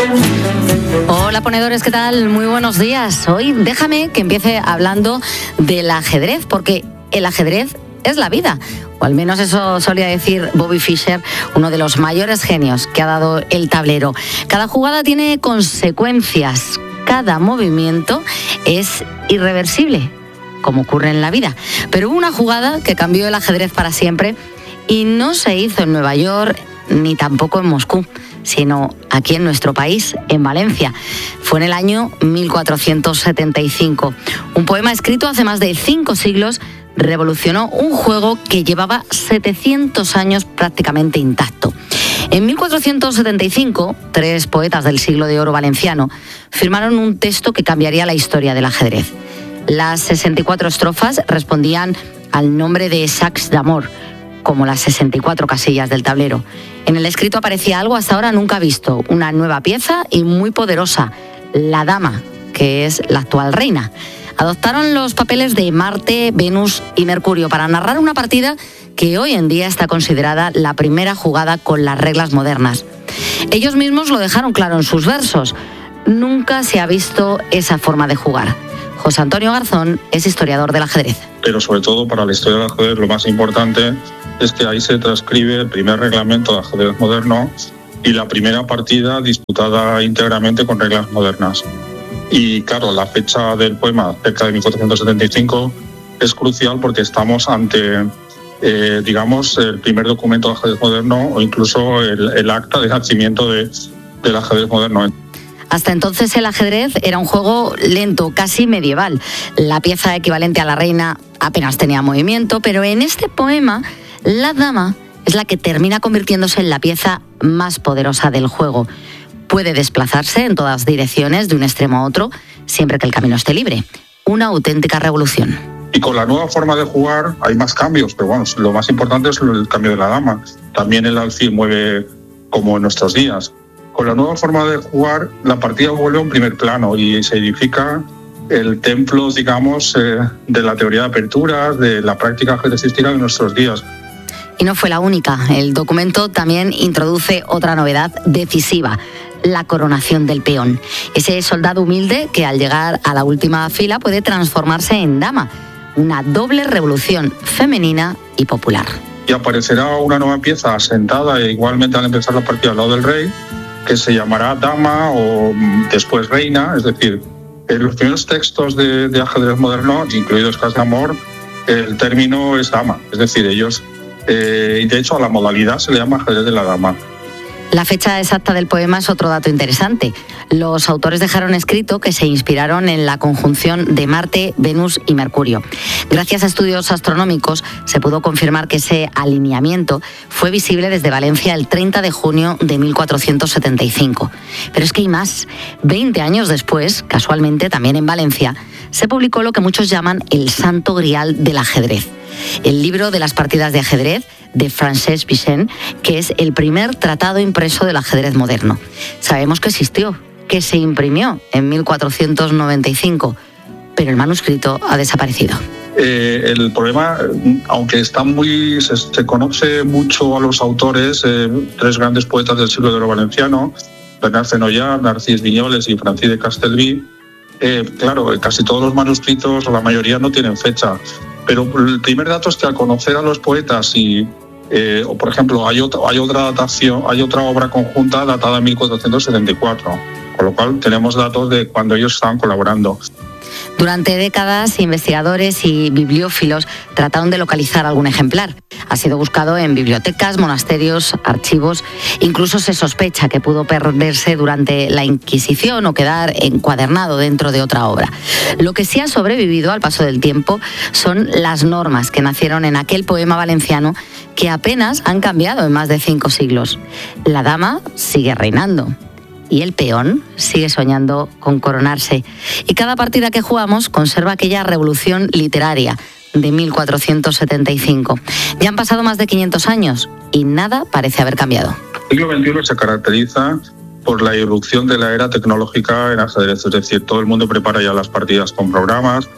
Hola ponedores, ¿qué tal? Muy buenos días. Hoy déjame que empiece hablando del ajedrez, porque el ajedrez es la vida, o al menos eso solía decir Bobby Fischer, uno de los mayores genios que ha dado el tablero. Cada jugada tiene consecuencias, cada movimiento es irreversible, como ocurre en la vida. Pero hubo una jugada que cambió el ajedrez para siempre y no se hizo en Nueva York ni tampoco en Moscú, sino aquí en nuestro país, en Valencia. Fue en el año 1475. Un poema escrito hace más de 5 siglos revolucionó un juego que llevaba 700 años prácticamente intacto. En 1475, 3 poetas del siglo de oro valenciano firmaron un texto que cambiaría la historia del ajedrez. Las 64 estrofas respondían al nombre de Sacs d'Amor, como las 64 casillas del tablero. En el escrito aparecía algo hasta ahora nunca visto, una nueva pieza y muy poderosa, la dama, que es la actual reina. Adoptaron los papeles de Marte, Venus y Mercurio para narrar una partida que hoy en día está considerada la primera jugada con las reglas modernas. Ellos mismos lo dejaron claro en sus versos. Nunca se ha visto esa forma de jugar. José Antonio Garzón es historiador del ajedrez. Pero sobre todo para la historia del ajedrez lo más importante es que ahí se transcribe el primer reglamento de ajedrez moderno y la primera partida disputada íntegramente con reglas modernas. Y claro, la fecha del poema, cerca de 1475, es crucial porque estamos ante, el primer documento de ajedrez moderno o incluso el acta de nacimiento del ajedrez moderno. Hasta entonces el ajedrez era un juego lento, casi medieval. La pieza equivalente a la reina apenas tenía movimiento, pero en este poema la dama es la que termina convirtiéndose en la pieza más poderosa del juego. Puede desplazarse en todas direcciones de un extremo a otro, siempre que el camino esté libre. Una auténtica revolución. Y con la nueva forma de jugar hay más cambios, pero bueno, lo más importante es el cambio de la dama. También el alfil mueve como en nuestros días. Con la nueva forma de jugar, la partida vuelve a un primer plano y se edifica el templo, digamos, de la teoría de aperturas, de la práctica ajedrecística de nuestros días. Y no fue la única. El documento también introduce otra novedad decisiva: la coronación del peón. Ese soldado humilde que al llegar a la última fila puede transformarse en dama. Una doble revolución femenina y popular. Y aparecerá una nueva pieza sentada igualmente al empezar la partida al lado del rey, que se llamará dama o después reina. Es decir, en los primeros textos de ajedrez moderno, incluidos Sacs d'Amor, el término es dama. Es decir, ellos, y de hecho a la modalidad se le llama ajedrez de la dama. La fecha exacta del poema es otro dato interesante. Los autores dejaron escrito que se inspiraron en la conjunción de Marte, Venus y Mercurio. Gracias a estudios astronómicos se pudo confirmar que ese alineamiento fue visible desde Valencia el 30 de junio de 1475. Pero es que hay más. 20 años después, casualmente también en Valencia, se publicó lo que muchos llaman el Santo Grial del ajedrez. El libro de las partidas de ajedrez de Francesc Vicent, que es el primer tratado impreso del ajedrez moderno. Sabemos que existió, que se imprimió en 1495, pero el manuscrito ha desaparecido. El problema, aunque se conoce mucho a los autores, 3 grandes poetas del siglo de oro valenciano, Bernat Fenollar, Narcís Viñoles y Francis de Castelví, claro, casi todos los manuscritos, o la mayoría, no tienen fecha. Pero el primer dato es que al conocer a los poetas o por ejemplo, hay otra datación, hay otra obra conjunta datada en 1474, con lo cual tenemos datos de cuando ellos estaban colaborando. Durante décadas, investigadores y bibliófilos trataron de localizar algún ejemplar. Ha sido buscado en bibliotecas, monasterios, archivos. Incluso se sospecha que pudo perderse durante la Inquisición o quedar encuadernado dentro de otra obra. Lo que sí ha sobrevivido al paso del tiempo son las normas que nacieron en aquel poema valenciano, que apenas han cambiado en más de 5 siglos. La dama sigue reinando y el peón sigue soñando con coronarse. Y cada partida que jugamos conserva aquella revolución literaria de 1475. Ya han pasado más de 500 años y nada parece haber cambiado. El siglo XXI se caracteriza por la irrupción de la era tecnológica en ajedrez. Es decir, todo el mundo prepara ya las partidas con programas.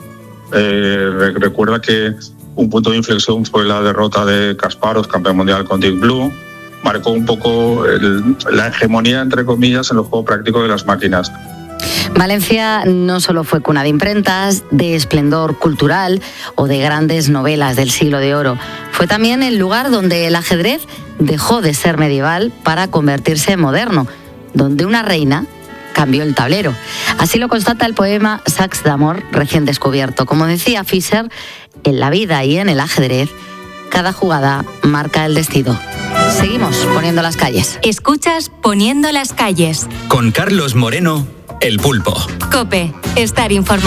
Recuerda que un punto de inflexión fue la derrota de Kasparov, campeón mundial, con Deep Blue. marcó un poco la hegemonía, entre comillas, en el juego práctico de las máquinas. Valencia no solo fue cuna de imprentas, de esplendor cultural o de grandes novelas del siglo de oro, fue también el lugar donde el ajedrez dejó de ser medieval para convertirse en moderno, donde una reina cambió el tablero. Así lo constata el poema Sacs d'Amor recién descubierto. Como decía Fischer, en la vida y en el ajedrez, cada jugada marca el destino. Seguimos poniendo las calles. Escuchas Poniendo las calles. Con Carlos Moreno, El Pulpo. COPE, estar informado.